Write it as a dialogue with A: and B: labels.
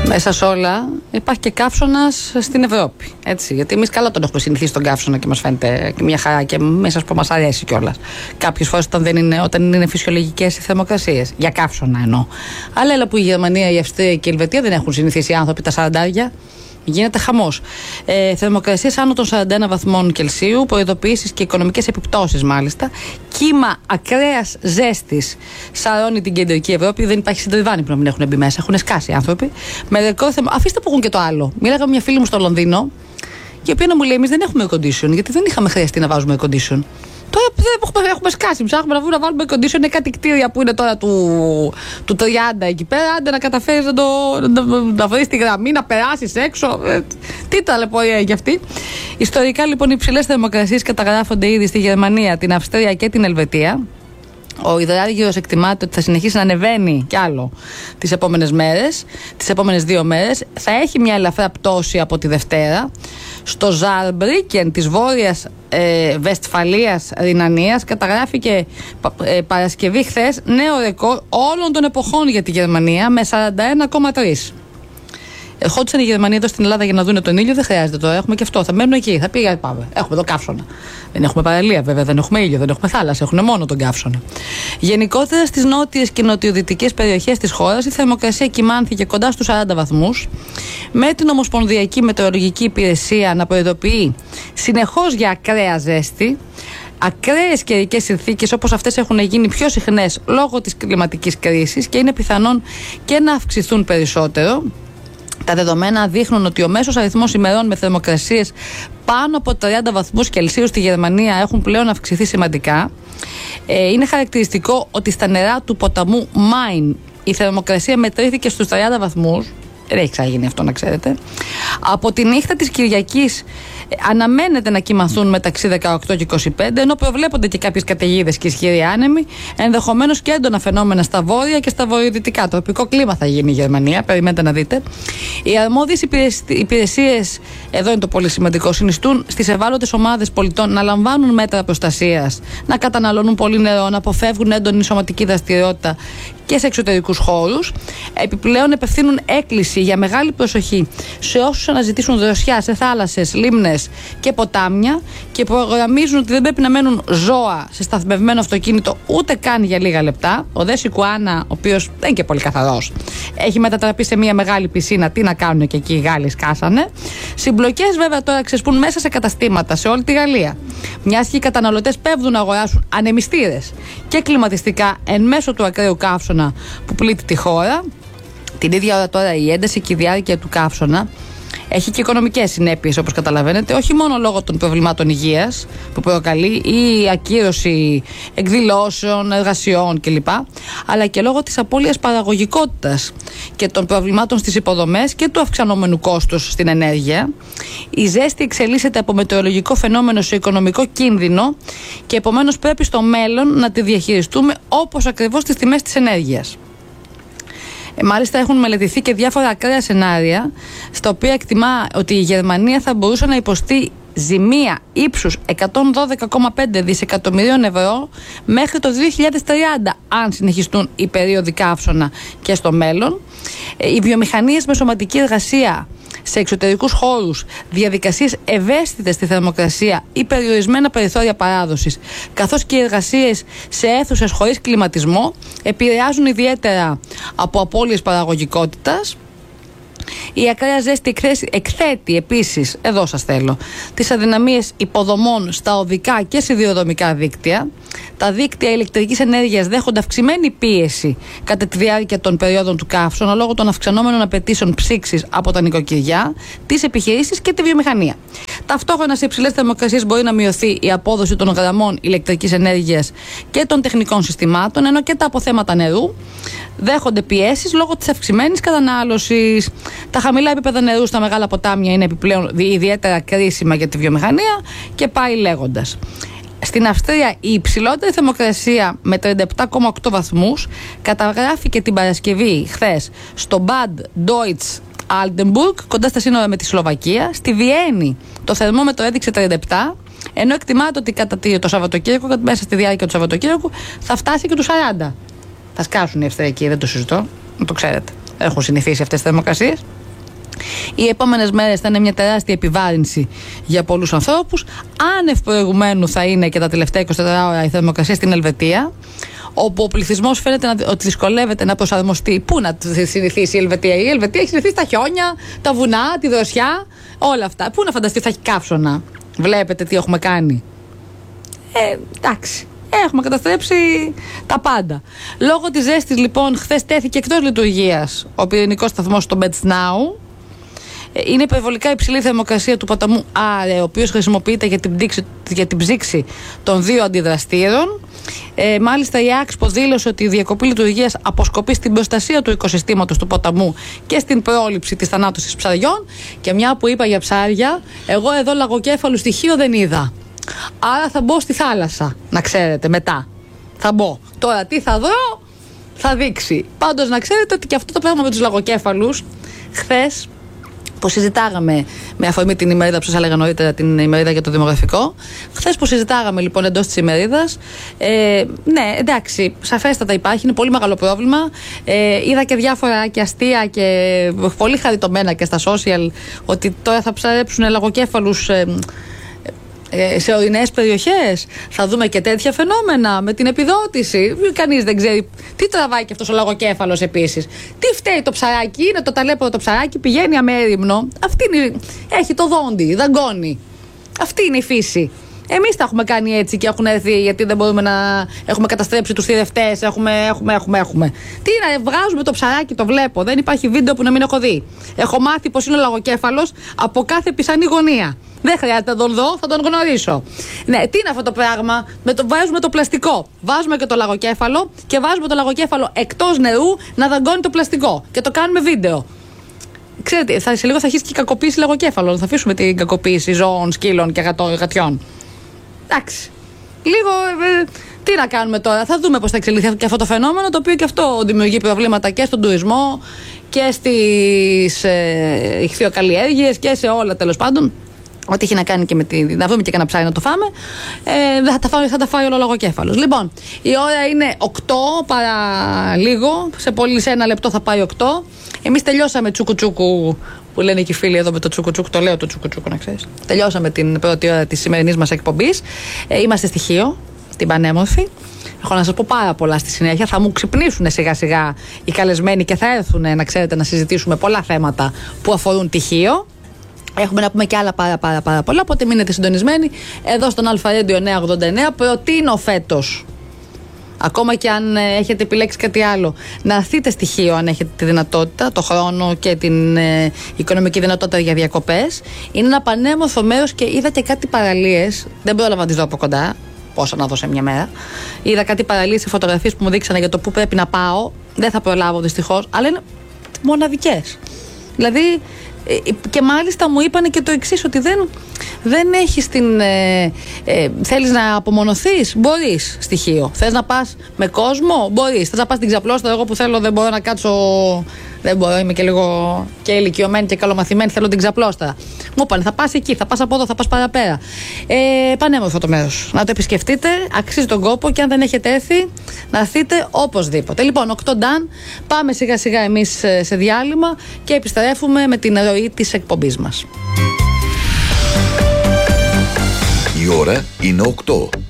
A: Μέσα σε όλα υπάρχει και καύσωνας στην Ευρώπη. Έτσι, γιατί εμείς καλά τον έχουμε συνηθίσει τον καύσωνα και μας φαίνεται μια χαρά και μέσα που μας αρέσει κιόλας. Κάποιες φορές όταν είναι φυσιολογικές οι θερμοκρασίες. Για καύσωνα εννοώ. Αλλά έλα που η Γερμανία, η Αυστρία και η Ελβετία δεν έχουν συνηθίσει οι άνθρωποι τα 40. Γίνεται χαμός. Θερμοκρασίες άνω των 41 βαθμών Κελσίου, προειδοποιήσεις και οικονομικές επιπτώσεις μάλιστα. Κύμα ακραίας ζέστης σαρώνει την κεντρική Ευρώπη. Δεν υπάρχει συντριβάνι που να μην έχουν μπει μέσα. Έχουν σκάσει οι άνθρωποι. Με ρεκόρ αφήστε που έχουν και το άλλο. Μίλαγα με μια φίλη μου στο Λονδίνο, η οποία να μου λέει: εμείς δεν έχουμε air condition, γιατί δεν είχαμε χρειαστεί να βάζουμε air condition. Τώρα έχουμε σκάσει. Ψάχνουμε να βάλουμε air condition. Είναι κάτι κτίρια που είναι τώρα του 30 εκεί πέρα. Άντε να καταφέρεις να βρεις τη γραμμή, να περάσεις έξω. Τι ταλαιπωρία για αυτή. Ιστορικά λοιπόν οι υψηλές θερμοκρασίες καταγράφονται ήδη στη Γερμανία, την Αυστρία και την Ελβετία. Ο υδράργυρος εκτιμάται ότι θα συνεχίσει να ανεβαίνει κι άλλο τις επόμενες μέρες, τις επόμενες 2 μέρες. Θα έχει μια ελαφρά πτώση από τη Δευτέρα. Στο Ζαρμπρίκεν της Βόρειας Βεστφαλίας Ρινανίας καταγράφηκε Παρασκευή χθες νέο ρεκόρ όλων των εποχών για τη Γερμανία με 41,3. Ερχόντουσαν οι Γερμανοί εδώ στην Ελλάδα για να δουν τον ήλιο, δεν χρειάζεται τώρα. Έχουμε και αυτό. Θα μένουν εκεί. Θα πήγα, πάμε. Έχουμε εδώ καύσωνα. Δεν έχουμε παραλία βέβαια, δεν έχουμε ήλιο, δεν έχουμε θάλασσα. Έχουν μόνο τον καύσωνα. Γενικότερα στις νότιες και νοτιοδυτικές περιοχές της χώρας η θερμοκρασία κυμάνθηκε κοντά στους 40 βαθμούς. Με την Ομοσπονδιακή Μετεωρολογική Υπηρεσία να προειδοποιεί συνεχώς για ακραία ζέστη. Ακραίες καιρικές συνθήκες όπως αυτές έχουν γίνει πιο συχνές λόγω της κλιματικής κρίσης και είναι πιθανόν και να αυξηθούν περισσότερο. Τα δεδομένα δείχνουν ότι ο μέσος αριθμός ημερών με θερμοκρασίες πάνω από 30 βαθμούς Κελσίου στη Γερμανία έχουν πλέον αυξηθεί σημαντικά. Είναι χαρακτηριστικό ότι στα νερά του ποταμού Μάιν η θερμοκρασία μετρήθηκε στους 30 βαθμούς. Δεν έχει ξαναγίνει αυτό, να ξέρετε. Από τη νύχτα της Κυριακής αναμένεται να κυμανθούν μεταξύ 18 και 25, ενώ προβλέπονται και κάποιες καταιγίδες και ισχυροί άνεμοι, ενδεχομένως και έντονα φαινόμενα στα βόρεια και στα βορειοδυτικά. Τοπικό κλίμα θα γίνει η Γερμανία, περιμένετε να δείτε. Οι αρμόδιες υπηρεσίες, εδώ είναι το πολύ σημαντικό, συνιστούν στις ευάλωτες ομάδες πολιτών να λαμβάνουν μέτρα προστασίας, να καταναλώνουν πολύ νερό, να αποφεύγουν έντονη σωματική δραστηριότητα και σε εξωτερικούς χώρους. Επιπλέον επευθύνουν έκκληση για μεγάλη προσοχή σε όσους αναζητήσουν δροσιά σε θάλασσες, λίμνες και ποτάμια και προγραμμίζουν ότι δεν πρέπει να μένουν ζώα σε σταθμευμένο αυτοκίνητο ούτε καν για λίγα λεπτά. Ο Δε Σικουάνα, ο οποίος δεν είναι και πολύ καθαρός, έχει μετατραπεί σε μια μεγάλη πισίνα. Τι να κάνουν και εκεί οι Γάλλοι σκάσανε. Συμπλοκές βέβαια τώρα ξεσπούν μέσα σε καταστήματα σε όλη τη Γαλλία. Μιας και οι καταναλωτές πέφτουν να αγοράσουν ανεμιστήρες και κλιματιστικά εν μέσω του ακραίου καύσωνα που πλήττει τη χώρα. Την ίδια ώρα τώρα η ένταση και η διάρκεια του καύσωνα έχει και οικονομικές συνέπειες, όπως καταλαβαίνετε, όχι μόνο λόγω των προβλημάτων υγείας που προκαλεί η ακύρωση εκδηλώσεων, εργασιών κλπ, αλλά και λόγω της απώλειας παραγωγικότητας και των προβλημάτων στις υποδομές και του αυξανόμενου κόστους στην ενέργεια. Η ζέστη εξελίσσεται από μετεωρολογικό φαινόμενο σε οικονομικό κίνδυνο και επομένως πρέπει στο μέλλον να τη διαχειριστούμε όπως ακριβώς τις τιμές της ενέργειας. Μάλιστα έχουν μελετηθεί και διάφορα ακραία σενάρια στα οποία εκτιμά ότι η Γερμανία θα μπορούσε να υποστεί ζημία ύψους 112,5 δισεκατομμυρίων ευρώ μέχρι το 2030 αν συνεχιστούν οι περίοδοι καύσωνα και στο μέλλον. Οι βιομηχανίες με σωματική εργασία σε εξωτερικούς χώρους, διαδικασίες ευαίσθητες στη θερμοκρασία ή περιορισμένα περιθώρια παράδοσης, καθώς και οι εργασίες σε αίθουσες χωρίς κλιματισμό επηρεάζουν ιδιαίτερα από απώλειες παραγωγικότητας. Η ακραία ζέστη εκθέτει επίσης, εδώ σας θέλω, τις αδυναμίες υποδομών στα οδικά και σιδηροδρομικά δίκτυα. Τα δίκτυα ηλεκτρικής ενέργειας δέχονται αυξημένη πίεση κατά τη διάρκεια των περίοδων του καύσωνα λόγω των αυξανόμενων απαιτήσεων ψήξης από τα νοικοκυριά, τις επιχειρήσεις και τη βιομηχανία. Ταυτόχρονα σε υψηλές θερμοκρασίες μπορεί να μειωθεί η απόδοση των γραμμών ηλεκτρικής ενέργειας και των τεχνικών συστημάτων, ενώ και τα αποθέματα νερού δέχονται πιέσεις λόγω της αυξημένης κατανάλωσης. Τα χαμηλά επίπεδα νερού στα μεγάλα ποτάμια είναι επιπλέον ιδιαίτερα κρίσιμα για τη βιομηχανία και πάει λέγοντας. Στην Αυστρία η υψηλότερη θερμοκρασία με 37,8 βαθμούς καταγράφηκε την Παρασκευή χθες στο Bad Deutsch Altenburg, κοντά στα σύνορα με τη Σλοβακία. Στη Βιέννη το θερμόμετρο έδειξε 37, ενώ εκτιμάται ότι κατά το Σαββατοκύριακο, μέσα στη διάρκεια του Σαββατοκύριακου, θα φτάσει και τους 40. Θα σκάσουν οι Αυστριακοί, δεν το συζητώ, να το ξέρετε. Έχουν συνηθίσει αυτές τις θερμοκρασίες. Οι επόμενες μέρες θα είναι μια τεράστια επιβάρυνση για πολλούς ανθρώπους. Άνευ προηγουμένου θα είναι και τα τελευταία 24 ώρα η θερμοκρασία στην Ελβετία, όπου ο πληθυσμός φαίνεται ότι δυσκολεύεται να προσαρμοστεί. Πού να συνηθίσει η Ελβετία? Η Ελβετία έχει συνηθίσει τα χιόνια, τα βουνά, τη δροσιά, όλα αυτά. Πού να φανταστεί θα έχει καύσωνα? Βλέπετε τι έχουμε κάνει. Εντάξει. Έχουμε καταστρέψει τα πάντα. Λόγω της ζέστης, λοιπόν, χθες τέθηκε εκτός λειτουργίας ο πυρηνικός σταθμός στο Μπετσνάου. Είναι υπερβολικά υψηλή θερμοκρασία του ποταμού Άρε, ο οποίος χρησιμοποιείται για την ψήξη των 2 αντιδραστήρων. Μάλιστα, η Άξπο δήλωσε ότι η διακοπή λειτουργίας αποσκοπεί στην προστασία του οικοσυστήματος του ποταμού και στην πρόληψη της θανάτωσης ψαριών. Και μια που είπα για ψάρια, εγώ εδώ λαγοκέφαλου στοιχείο δεν είδα. Άρα θα μπω στη θάλασσα, να ξέρετε, μετά. Θα μπω. Τώρα τι θα δω, θα δείξει. Πάντως να ξέρετε ότι και αυτό το πράγμα με τους λαγοκέφαλους, χθες που συζητάγαμε με αφορμή την ημερίδα που σας έλεγα νωρίτερα, την ημερίδα για το δημογραφικό. Χθες που συζητάγαμε λοιπόν εντός της ημερίδας, ναι, εντάξει, σαφέστατα υπάρχει, είναι πολύ μεγάλο πρόβλημα. Είδα και διάφορα και αστεία και πολύ χαριτωμένα και στα social ότι τώρα θα ψαρέψουν λαγοκέφαλους σε ορεινές περιοχές. Θα δούμε και τέτοια φαινόμενα με την επιδότηση. Κανείς δεν ξέρει τι τραβάει και αυτός ο λαγοκέφαλος επίσης. Τι φταίει το ψαράκι? Είναι το ταλέπορο το ψαράκι, πηγαίνει αμέριμνο. Αυτή είναι, έχει το δόντι, δαγκώνει. Αυτή είναι η φύση. Εμείς τα έχουμε κάνει έτσι και έχουν έρθει γιατί δεν μπορούμε να έχουμε καταστρέψει τους θηρευτές. Έχουμε. Τι να βγάζουμε το ψαράκι, το βλέπω. Δεν υπάρχει βίντεο που να μην έχω δει. Έχω μάθει πως είναι ο λαγοκέφαλος από κάθε πιθανή γωνία. Δεν χρειάζεται να τον δω, θα τον γνωρίσω. Ναι, τι είναι αυτό το πράγμα? Βάζουμε το πλαστικό. Βάζουμε και το λαγοκέφαλο και βάζουμε το λαγοκέφαλο εκτός νερού να δαγκώνει το πλαστικό. Και το κάνουμε βίντεο. Ξέρετε, σε λίγο θα αρχίσει και η κακοποίηση λαγοκέφαλων. Θα αφήσουμε την κακοποίηση ζώων, σκύλων και γατιών. Εντάξει. Λίγο. Τι να κάνουμε τώρα? Θα δούμε πώς θα εξελιχθεί και αυτό το φαινόμενο, το οποίο και αυτό δημιουργεί προβλήματα και στον τουρισμό και στις ιχθυοκαλλιέργειες και σε όλα τέλος πάντων. Ό,τι έχει να κάνει και με να βρούμε και κανένα ψάρι να το φάμε, θα τα φάει όλο ο λαγοκέφαλος. Λοιπόν, η ώρα είναι 8 παρά λίγο. Σε 1 λεπτό θα πάει 8. Εμείς τελειώσαμε τσούκου-τσούκου, που λένε και οι φίλοι εδώ με το τσούκου-τσούκου. Το λέω το τσούκου-τσούκου, να ξέρεις. Τελειώσαμε την πρώτη ώρα της σημερινής μας εκπομπής. Είμαστε στη Χίο, την πανέμορφη. Έχω να σας πω πάρα πολλά στη συνέχεια. Θα μου ξυπνήσουν σιγά-σιγά οι καλεσμένοι και θα έρθουν, να ξέρετε, να συζητήσουμε πολλά θέματα που αφορούν τη Χίο. Έχουμε να πούμε και άλλα πάρα πολλά, οπότε μείνετε συντονισμένοι εδώ στον Αλφα Radio 989. Προτείνω φέτος, ακόμα και αν έχετε επιλέξει κάτι άλλο, να έρθετε στοιχείο αν έχετε τη δυνατότητα, το χρόνο και την οικονομική δυνατότητα για διακοπές. Είναι ένα πανέμορφο μέρος και είδα και κάτι παραλίες. Δεν πρόλαβα να τις δω από κοντά, πόσα να δω σε μια μέρα. Είδα κάτι παραλίες σε φωτογραφίες που μου δείξανε για το που πρέπει να πάω. Δεν θα προλάβω δυστυχώς, αλλά είναι μοναδικές. Δηλαδή, και μάλιστα μου είπανε και το εξής, ότι δεν έχεις θέλεις να απομονωθείς, μπορείς στοιχείο. Θες να πας με κόσμο, μπορείς. Θες να πας στην Ξαπλώστρα, εγώ που θέλω δεν μπορώ να κάτσω, δεν μπορώ, είμαι και λίγο και ηλικιωμένη και καλομαθημένη, θέλω την Ξαπλώστρα. Μου είπανε θα πας εκεί, θα πας από εδώ, θα πας παραπέρα. Πανέμορφο το μέρος. Να το επισκεφτείτε, αξίζει τον κόπο και αν δεν έχετε έρθει, να έρθετε οπωσδήποτε. Λοιπόν, 8 Νταν, πάμε σιγά σιγά εμείς σε διάλειμμα και επιστρέφουμε με την ροή της εκπομπής μας.
B: Η ώρα είναι 8.